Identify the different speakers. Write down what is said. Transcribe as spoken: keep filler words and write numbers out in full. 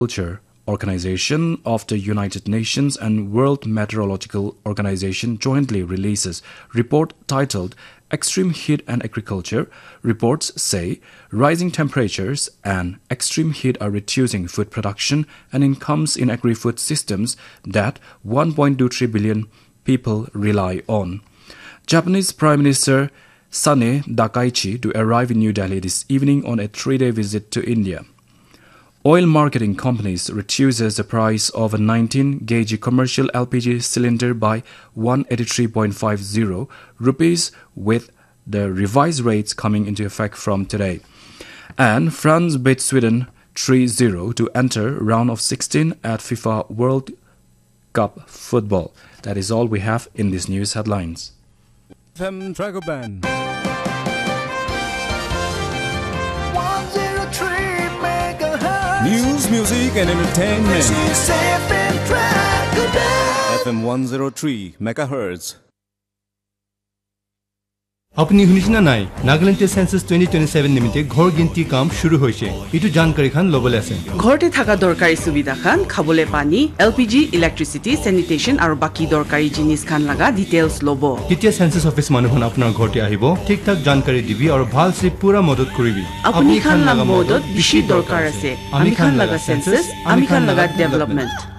Speaker 1: Agriculture Organization of the United Nations and World Meteorological Organization jointly releases report titled Extreme Heat and Agriculture. Reports say rising temperatures and extreme heat are reducing food production and incomes in agri-food systems that one point two three billion people rely on. Japanese Prime Minister Sane Takaichi to arrive in New Delhi this evening on a three-day visit to India. Oil marketing companies reduces the price of a nineteen kilogram commercial L P G cylinder by one hundred eighty-three point five zero rupees, with the revised rates coming into effect from today. And France beat Sweden three zero to enter round of sixteen at FIFA World Cup football. That is all we have in these news headlines.
Speaker 2: F M Trago Band. News, music, and entertainment. F M one oh three megahertz.
Speaker 3: अपनी हुनिसना नाई Nagaland census twenty twenty-seven निमित्ते घर गिनती काम शुरू होइছে इटु जानकारी खान लबले আছে
Speaker 4: ঘৰতে থাকা দৰকাৰী সুবিধা খান খাবলে পানী এলপিজি ইলেক্ট্ৰিচিটি স্যানিটেশন আৰু বাকি দৰকাৰী জিনিস খান লাগা ডিটেইলস লব
Speaker 3: কেতিয়া সেন্সাস অফিস মানুহন আপোনাৰ ঘৰতে আহিব ঠিক ঠাক जानकारी দিবি আৰু ভাল সে পুৰা মদত কৰিবি
Speaker 4: আপুনি খান লাগা মদত বেছি দৰকাৰ আছে আমি খান লাগা সেন্সাস আমি খান লাগা ডেভেলপমেন্ট